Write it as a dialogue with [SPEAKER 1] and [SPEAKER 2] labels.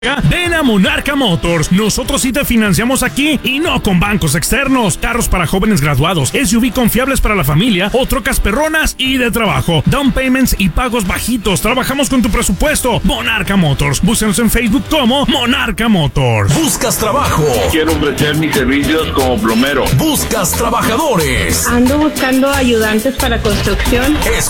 [SPEAKER 1] Ven a Monarca Motors. Nosotros sí te financiamos aquí y no con bancos externos. Carros para jóvenes graduados, SUV confiables para la familia o trocas perronas y de trabajo. Down payments y pagos bajitos. Trabajamos con tu presupuesto. Monarca Motors. Búscanos en Facebook como Monarca Motors.
[SPEAKER 2] ¿Buscas trabajo?
[SPEAKER 3] Quiero ofrecer mis servicios como plomero.
[SPEAKER 2] ¿Buscas trabajadores?
[SPEAKER 4] Ando buscando ayudantes para construcción.